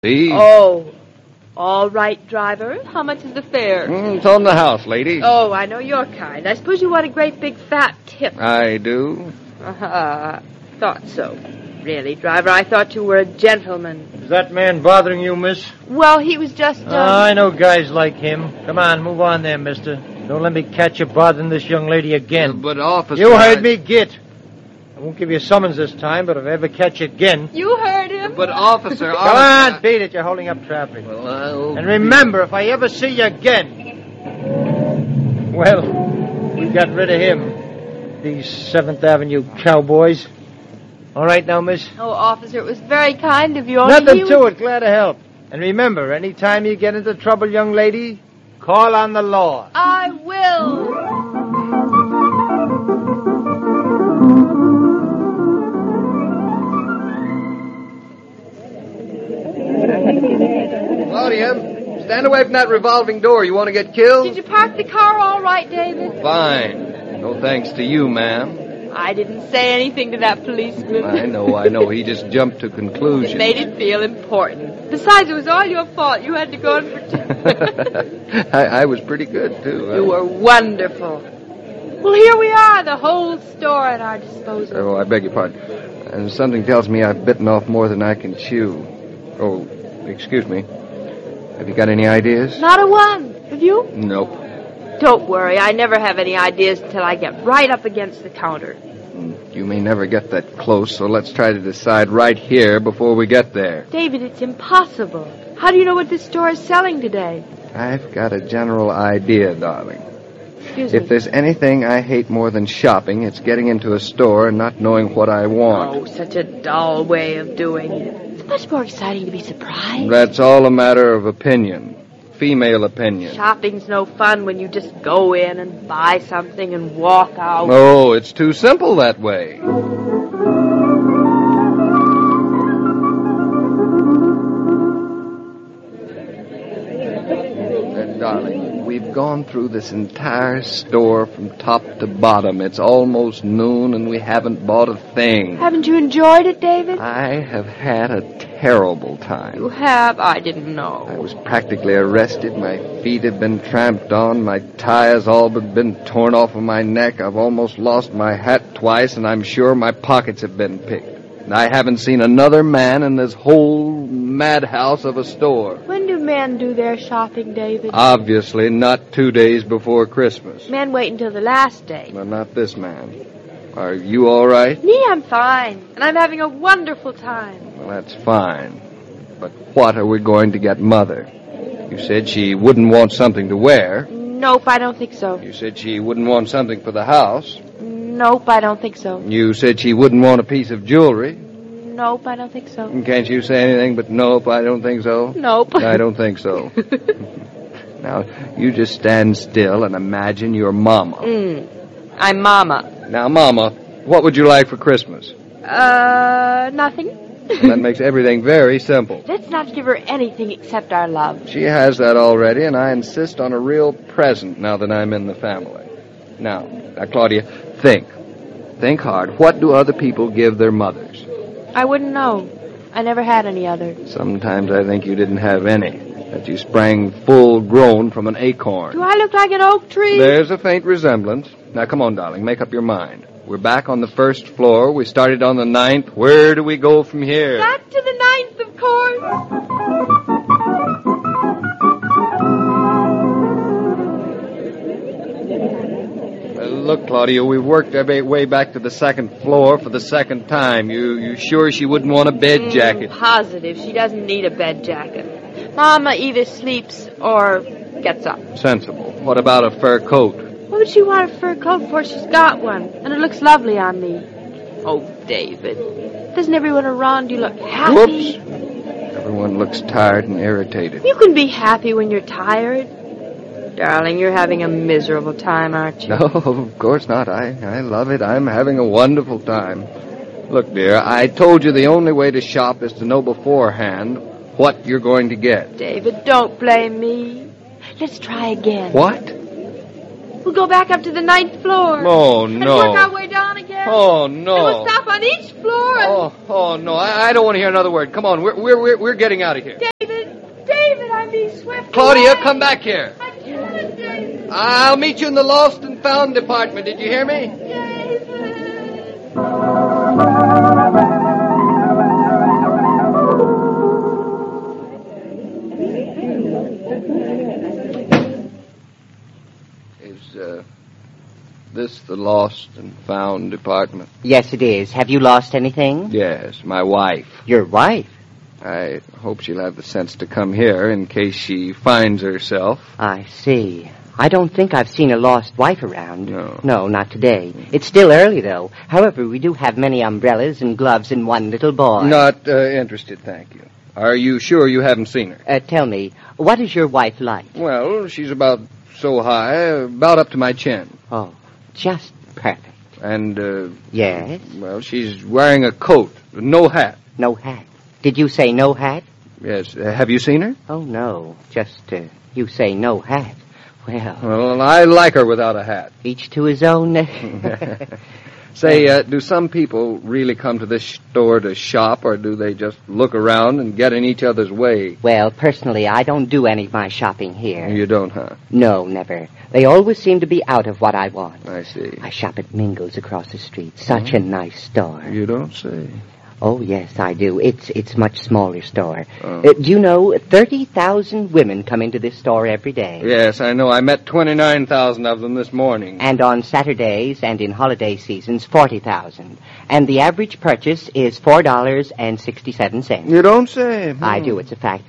See? Oh. All right, driver. How much is the fare? It's on the house, lady. Oh, I know your kind. I suppose you want a great big fat tip. I do. Thought so. Really, driver, I thought you were a gentleman. Is that man bothering you, miss? Well, he was just, I know guys like him. Come on, move on there, mister. Don't let me catch you bothering this young lady again. But, officer... You heard me, git. I won't give you a summons this time, but if I ever catch you again... You heard him. But, officer... Come on, beat it. You're holding up traffic. Well, And remember, if I ever see you again... Well, we got rid of him. These 7th Avenue cowboys. All right now, miss? Oh, officer, it was very kind of you. Nothing to it. Glad to help. And remember, any time you get into trouble, young lady, call on the law. I will. Claudia, stand away from that revolving door. You want to get killed? Did you park the car all right, David? Fine. No thanks to you, ma'am. I didn't say anything to that policeman. I know. He just jumped to conclusions. It made it feel important. Besides, it was all your fault. You had to go and pretend. I was pretty good, too. You were wonderful. Well, here we are, the whole store at our disposal. Oh, I beg your pardon. And something tells me I've bitten off more than I can chew. Oh, excuse me. Have you got any ideas? Not a one. Have you? Nope. Don't worry. I never have any ideas until I get right up against the counter. You may never get that close, so let's try to decide right here before we get there. David, it's impossible. How do you know what this store is selling today? I've got a general idea, darling. Excuse me. If there's anything I hate more than shopping, it's getting into a store and not knowing what I want. Oh, such a dull way of doing it. It's much more exciting to be surprised. That's all a matter of opinion. Female opinion. Shopping's no fun when you just go in and buy something and walk out. Oh, it's too simple that way. Darling, we've gone through this entire store from top to bottom. It's almost noon and we haven't bought a thing. Haven't you enjoyed it, David? I have had a terrible time. You have? I didn't know. I was practically arrested. My feet have been tramped on. My tie has all but been torn off of my neck. I've almost lost my hat twice, and I'm sure my pockets have been picked. And I haven't seen another man in this whole madhouse of a store. When do men do their shopping, David? Obviously not 2 days before Christmas. Men wait until the last day. Well, not this man. Are you all right? Me, I'm fine. And I'm having a wonderful time. Well, that's fine. But what are we going to get Mother? You said she wouldn't want something to wear. Nope, I don't think so. You said she wouldn't want something for the house. Nope, I don't think so. You said she wouldn't want a piece of jewelry. Nope, I don't think so. Can't you say anything but nope, I don't think so? Nope. I don't think so. Now, you just stand still and imagine your mama. I'm Mama. Now, Mama, what would you like for Christmas? Nothing. Well, that makes everything very simple. Let's not give her anything except our love. She has that already, and I insist on a real present now that I'm in the family. Now, Claudia, think. Think hard. What do other people give their mothers? I wouldn't know. I never had any other. Sometimes I think you didn't have any. That you sprang full grown from an acorn. Do I look like an oak tree? There's a faint resemblance. Now, come on, darling. Make up your mind. We're back on the 1st floor. We started on the 9th. Where do we go from here? Back to the 9th, of course. Look, Claudia, we've worked our way back to the 2nd floor for the 2nd time. You sure she wouldn't want a bed jacket? Positive. She doesn't need a bed jacket. Mama either sleeps or gets up. Sensible. What about a fur coat? What would she want a fur coat for? She's got one, and it looks lovely on me. Oh, David. Doesn't everyone around you look happy? Whoops. Everyone looks tired and irritated. You can be happy when you're tired. Darling, you're having a miserable time, aren't you? No, of course not. I love it. I'm having a wonderful time. Look, dear, I told you the only way to shop is to know beforehand what you're going to get. David, don't blame me. Let's try again. What? We'll go back up to the 9th floor. Oh, no. And work our way down again. Oh, no. And we'll stop on each floor. And... Oh, no. I don't want to hear another word. Come on. We're getting out of here. be swept Claudia, away. come back here. I can't, David. I'll meet you in the lost and found department. Did you hear me? David. Is this the lost and found department? Yes, it is. Have you lost anything? Yes, my wife. Your wife? I hope she'll have the sense to come here in case she finds herself. I see. I don't think I've seen a lost wife around. No. No, not today. It's still early, though. However, we do have many umbrellas and gloves and one little boy. Not interested, thank you. Are you sure you haven't seen her? Tell me, what is your wife like? Well, she's about so high, about up to my chin. Oh, just perfect. And, Yes? well, she's wearing a coat, no hat. No hat. Did you say no hat? Yes. Have you seen her? Oh, no. Just, you say no hat. Well, I like her without a hat. Each to his own. Say, do some people really come to this store to shop, or do they just look around and get in each other's way? Well, personally, I don't do any of my shopping here. You don't, huh? No, never. They always seem to be out of what I want. I see. I shop at Mingle's across the street. Such a nice store. You don't say. Oh, yes, I do. It's much smaller store. Oh. Do you know, 30,000 women come into this store every day. Yes, I know. I met 29,000 of them this morning. And on Saturdays and in holiday seasons, 40,000. And the average purchase is $4.67. You don't say. I do. It's a fact.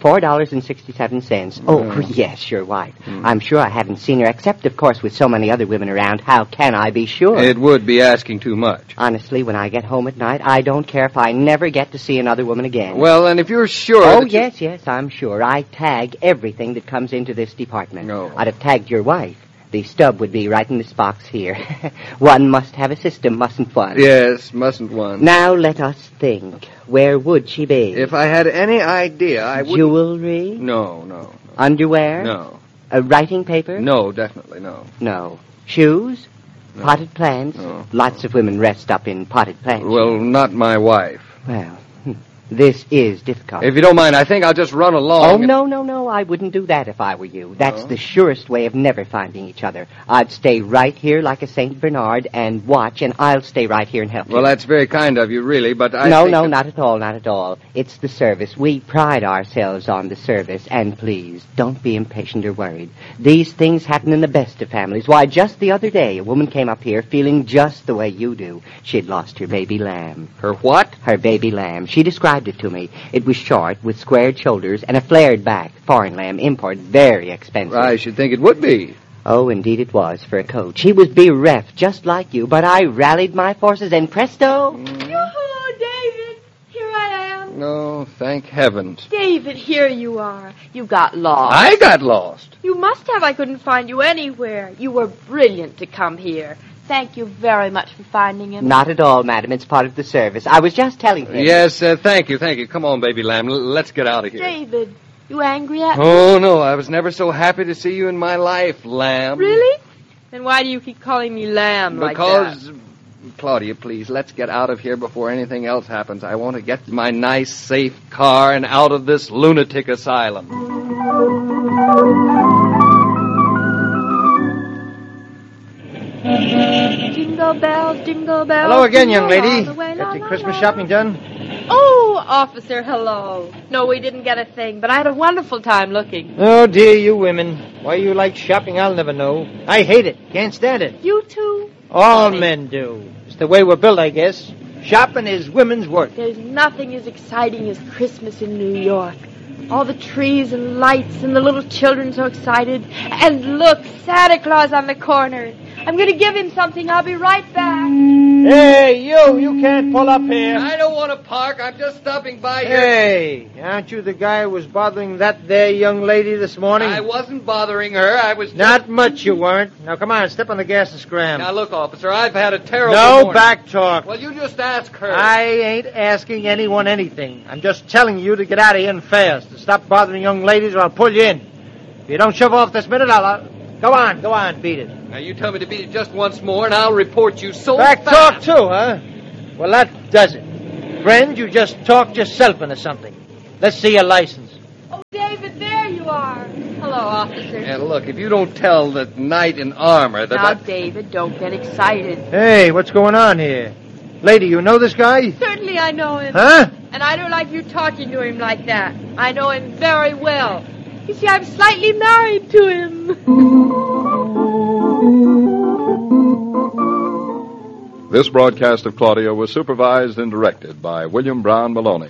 $4.67. Oh, yes, your wife. I'm sure I haven't seen her, except, of course, with so many other women around. How can I be sure? It would be asking too much. Honestly, when I get home at night, I don't care if I never get to see another woman again. Well, and if you're sure... Oh, that you- yes, I'm sure. I tag everything that comes into this department. No. I'd have tagged your wife. The stub would be right in this box here. One must have a system, mustn't one? Yes, mustn't one. Now let us think. Where would she be? If I had any idea, I would... Jewelry? No. Underwear? No. Writing paper? No, definitely no. No. Shoes? No. Potted plants? No. Lots of women rest up in potted plants. Well, not my wife. Well, this is difficult. If you don't mind, I think I'll just run along. Oh, no, I wouldn't do that if I were you. That's the surest way of never finding each other. I'd stay right here like a St. Bernard and watch, and I'll stay right here and help you. Well, that's very kind of you, really, but I No, think that- not at all. It's the service. We pride ourselves on the service, and please, don't be impatient or worried. These things happen in the best of families. Why, just the other day, a woman came up here feeling just the way you do. She'd lost her baby lamb. Her what? Her baby lamb. She described it to me. It was short, with squared shoulders, and a flared back. Foreign lamb, import, very expensive. I should think it would be. Oh, indeed it was, for a coat. She was bereft, just like you, but I rallied my forces, and presto! Yoo-hoo, David. Here I am. No, thank heavens. David, here you are. You got lost. I got lost. You must have. I couldn't find you anywhere. You were brilliant to come here. Thank you very much for finding him. Not at all, madam. It's part of the service. I was just telling him. Yes, thank you. Come on, baby lamb. Let's get out of here. David, you angry at me? Oh, no, I was never so happy to see you in my life, lamb. Really? Then why do you keep calling me lamb like that? Because, Claudia, please, let's get out of here before anything else happens. I want to get my nice, safe car and out of this lunatic asylum. Jingle bells, jingle bells. Hello again, young jingle lady. all the way, la, Got your la, Christmas la. shopping done? Oh, officer, hello. No, we didn't get a thing, but I had a wonderful time looking. Oh, dear, you women. Why you like shopping, I'll never know. I hate it. Can't stand it. You too? All Funny. men do. It's the way we're built, I guess. Shopping is women's work. There's nothing as exciting as Christmas in New York. All the trees and lights and the little children so excited. And look, Santa Claus on the corner. I'm going to give him something. I'll be right back. Hey, you can't pull up here. I don't want to park. I'm just stopping by here. Hey, aren't you the guy who was bothering that there young lady this morning? I wasn't bothering her. I was just... Not much you weren't. Now, come on, step on the gas and scram. Now, look, officer, I've had a terrible No morning. back talk. Well, you just ask her. I ain't asking anyone anything. I'm just telling you to get out of here and fast. To stop bothering young ladies or I'll pull you in. If you don't shove off this minute, I'll... Go on, beat it. Now, you tell me to beat it just once more, and I'll report you so Back fast. talk, too, huh? Well, that does it. Friend, you just talked yourself into something. Let's see your license. Oh, David, there you are. officer. And look, if you don't tell the knight in armor that... Now, David, don't get excited. Hey, what's going on here? Lady, you know this guy? Certainly I know him. Huh? And I don't like you talking to him like that. I know him very well. You see, I'm slightly married to him. This broadcast of Claudia was supervised and directed by William Brown Maloney.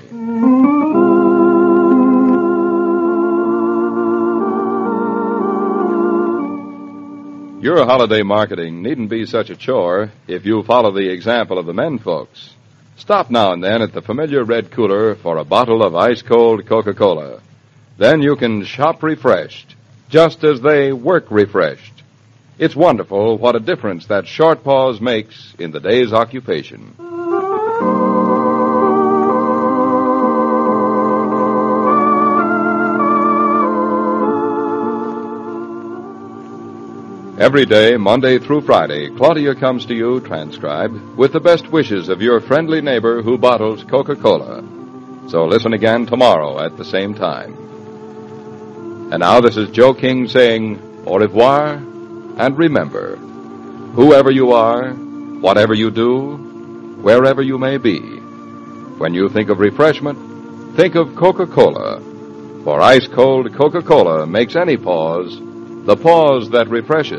Your holiday marketing needn't be such a chore if you follow the example of the men folks. Stop now and then at the familiar red cooler for a bottle of ice-cold Coca-Cola. Then you can shop refreshed, just as they work refreshed. It's wonderful what a difference that short pause makes in the day's occupation. Every day, Monday through Friday, Claudia comes to you, transcribed, with the best wishes of your friendly neighbor who bottles Coca-Cola. So listen again tomorrow at the same time. And now this is Joe King saying au revoir, and remember, whoever you are, whatever you do, wherever you may be, when you think of refreshment, think of Coca-Cola. For ice-cold Coca-Cola makes any pause the pause that refreshes.